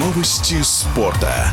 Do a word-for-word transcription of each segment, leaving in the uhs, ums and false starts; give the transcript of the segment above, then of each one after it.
Новости спорта.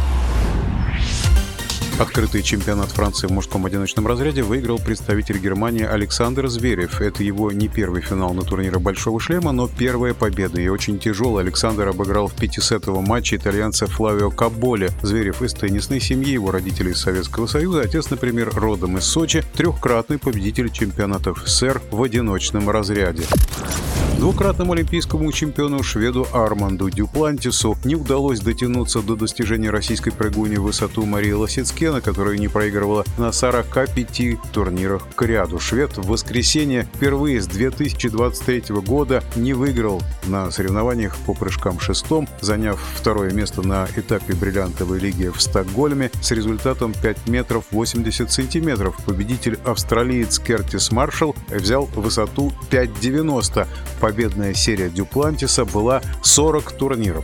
Открытый чемпионат Франции в мужском одиночном разряде выиграл представитель Германии Александр Зверев. Это его не первый финал на турнире «Большого шлема», но первая победа. И очень тяжелый. Александр обыграл в пятисетовом матче итальянца Флавио Каболе. Зверев из теннисной семьи, его родители из Советского Союза. Отец, например, родом из Сочи, трехкратный победитель чемпионатов СССР в одиночном разряде. Двукратному олимпийскому чемпиону шведу Арманду Дюплантису не удалось дотянуться до достижения российской прыгуни в высоту Марии Лосицкена, которая не проигрывала на сорока пяти турнирах к ряду. Швед в воскресенье впервые с две тысячи двадцать третьего года не выиграл на соревнованиях по прыжкам шестом, заняв второе место на этапе бриллиантовой лиги в Стокгольме с результатом пять метров восемьдесят сантиметров. Победитель австралиец Кертис Маршалл взял высоту пять девяносто. Победная серия Дюплантиса была сорок турниров.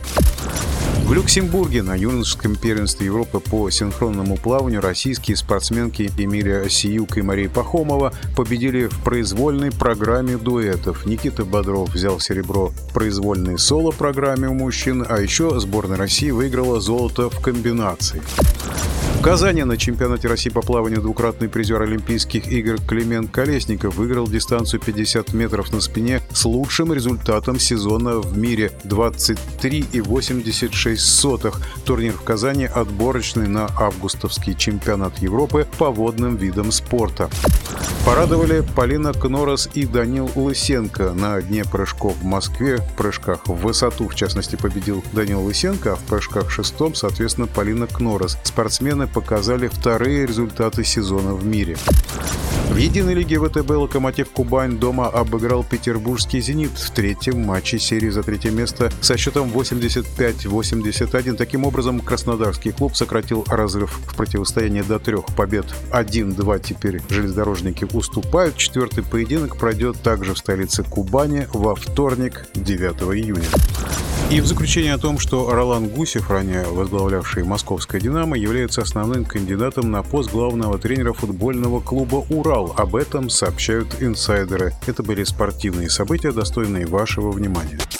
В Люксембурге на юношеском первенстве Европы по синхронному плаванию российские спортсменки Эмилия Осиюк и Мария Пахомова победили в произвольной программе дуэтов. Никита Бодров взял серебро в произвольной соло-программе у мужчин, а еще сборная России выиграла золото в комбинации. В Казани на чемпионате России по плаванию двукратный призер Олимпийских игр Климент Колесников выиграл дистанцию пятьдесят метров на спине с лучшим результатом сезона в мире – двадцать три и восемьдесят шесть сотых. Турнир в Казани отборочный на августовский чемпионат Европы по водным видам спорта. Порадовали Полина Кнорос и Данил Лысенко. На дне прыжков в Москве в прыжках в высоту, в частности, победил Данил Лысенко, а в прыжках шестом, соответственно, Полина Кнорос. Спортсмены показали вторые результаты сезона в мире. В единой лиге ВТБ «Локомотив Кубань» дома обыграл петербургский «Зенит» в третьем матче серии за третье место со счетом восемьдесят пять восемьдесят один. Таким образом, краснодарский клуб сократил разрыв в противостоянии до трех побед. один-два теперь железнодорожники уступают. Четвертый поединок пройдет также в столице Кубани во вторник, девятого июня. И в заключение о том, что Ролан Гусев, ранее возглавлявший московское «Динамо», является основным кандидатом на пост главного тренера футбольного клуба «Урал». Об этом сообщают инсайдеры. Это были спортивные события, достойные вашего внимания.